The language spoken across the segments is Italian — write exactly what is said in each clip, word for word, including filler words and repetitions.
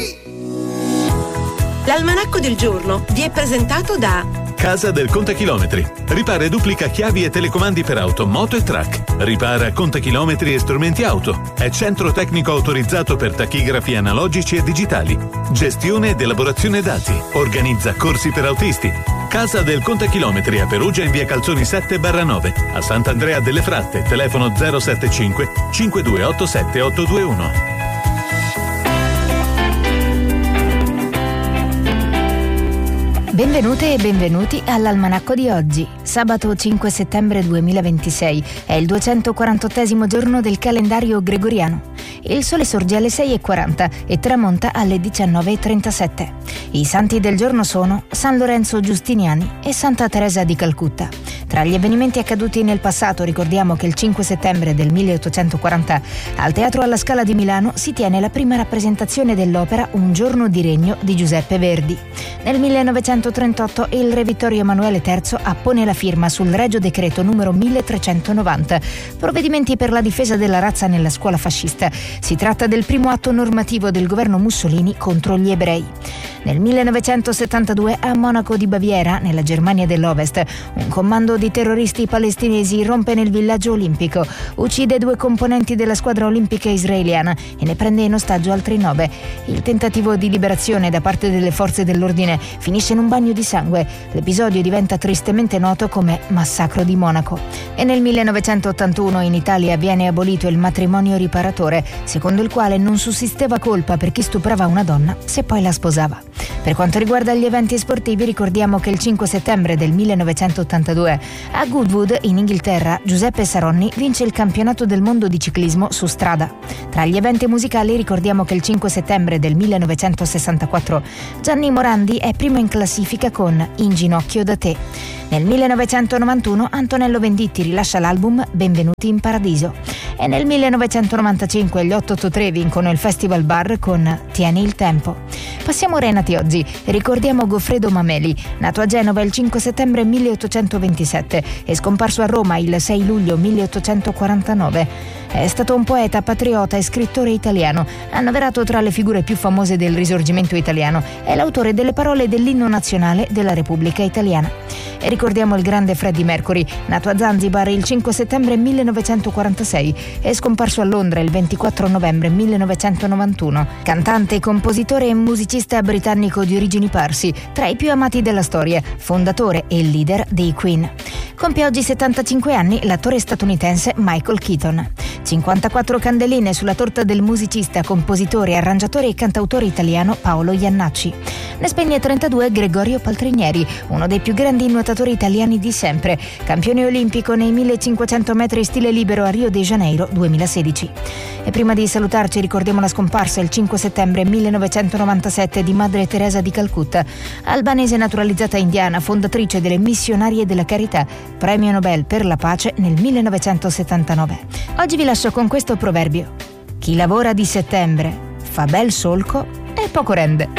L'almanacco del giorno vi è presentato da Casa del Contachilometri. Ripara e duplica chiavi e telecomandi per auto, moto e track. Ripara contachilometri e strumenti auto. È centro tecnico autorizzato per tachigrafi analogici e digitali. Gestione ed elaborazione dati. Organizza corsi per autisti. Casa del Contachilometri a Perugia in via Calzoni sette barra nove. A Sant'Andrea delle Fratte. Telefono zero sette cinque cinque due otto sette otto due uno. Benvenute e benvenuti all'Almanacco di oggi, sabato cinque settembre duemilaventisei, è il duecentoquarantottesimo giorno del calendario gregoriano. Il sole sorge alle sei e quaranta e tramonta alle diciannove e trentasette. I santi del giorno sono San Lorenzo Giustiniani e Santa Teresa di Calcutta. Tra gli avvenimenti accaduti nel passato ricordiamo che il cinque settembre del milleottocentoquaranta al Teatro alla Scala di Milano si tiene la prima rappresentazione dell'opera Un giorno di regno di Giuseppe Verdi. Nel millenovecentotrentotto il re Vittorio Emanuele terzo appone la firma sul Regio Decreto numero milletrecentonovanta, provvedimenti per la difesa della razza nella scuola fascista. Si tratta del primo atto normativo del governo Mussolini contro gli ebrei. Nel millenovecentosettantadue a Monaco di Baviera, nella Germania dell'Ovest, un comando di terroristi palestinesi rompe nel villaggio olimpico, uccide due componenti della squadra olimpica israeliana e ne prende in ostaggio altri nove. Il tentativo di liberazione da parte delle forze dell'ordine finisce in un bagno di sangue. L'episodio diventa tristemente noto come Massacro di Monaco. E nel millenovecentottantuno in Italia viene abolito il matrimonio riparatore, secondo il quale non sussisteva colpa per chi stuprava una donna se poi la sposava. Per quanto riguarda gli eventi sportivi, ricordiamo che il cinque settembre del millenovecentottantadue a Goodwood, in Inghilterra, Giuseppe Saronni vince il campionato del mondo di ciclismo su strada. Tra gli eventi musicali ricordiamo che il cinque settembre del millenovecentosessantaquattro Gianni Morandi è primo in classifica con In ginocchio da te. Nel millenovecentonovantuno Antonello Venditti rilascia l'album Benvenuti in Paradiso. E nel millenovecentonovantacinque gli otto otto tre vincono il Festival Bar con Tieni il tempo. Passiamo ora ai nati oggi. Ricordiamo Goffredo Mameli, nato a Genova il cinque settembre milleottocentoventisette e scomparso a Roma il sei luglio milleottocentoquarantanove. È stato un poeta, patriota e scrittore italiano, annoverato tra le figure più famose del Risorgimento italiano. È l'autore delle parole dell'inno nazionale della Repubblica Italiana. E ricordiamo il grande Freddie Mercury, nato a Zanzibar il cinque settembre millenovecentoquarantasei e scomparso a Londra il ventiquattro novembre millenovecentonovantuno. Cantante, compositore e musicista britannico di origini parsi, tra i più amati della storia, fondatore e leader dei Queen. Compie oggi settantacinque anni l'attore statunitense Michael Keaton. cinquantaquattro candeline sulla torta del musicista, compositore, arrangiatore e cantautore italiano Paolo Iannacci. Ne spegne trentadue Gregorio Paltrinieri, uno dei più grandi nuotatori italiani di sempre, campione olimpico nei millecinquecento metri stile libero a Rio de Janeiro duemilasedici. E prima di salutarci ricordiamo la scomparsa il cinque settembre millenovecentonovantasette di Madre Teresa di Calcutta, albanese naturalizzata indiana, fondatrice delle Missionarie della Carità, premio Nobel per la pace nel millenovecentosettantanove. Oggi vi lascio con questo proverbio: chi lavora di settembre fa bel solco e poco rende.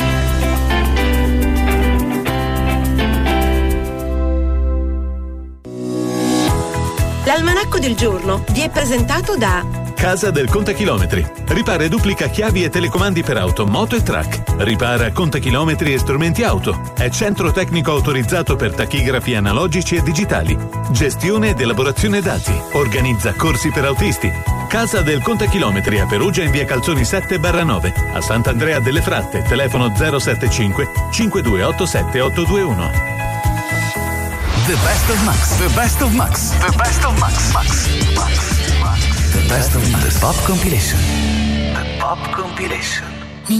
L'almanacco del giorno vi è presentato da Casa del Contachilometri. Ripara e duplica chiavi e telecomandi per auto, moto e track. Ripara contachilometri e strumenti auto. È centro tecnico autorizzato per tachigrafi analogici e digitali. Gestione ed elaborazione dati. Organizza corsi per autisti. Casa del Contachilometri a Perugia in via Calzoni sette barra nove. A Sant'Andrea delle Fratte. Telefono zero sette cinque cinque due otto sette otto due uno. The best of Max. The best of Max. The best of Max. Max. Max. The best of Max. The Pop Compilation. The Pop Compilation.